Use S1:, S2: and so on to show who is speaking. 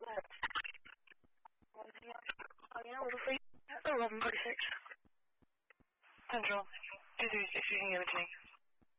S1: 11:46. Central. 23, if you can give it to me.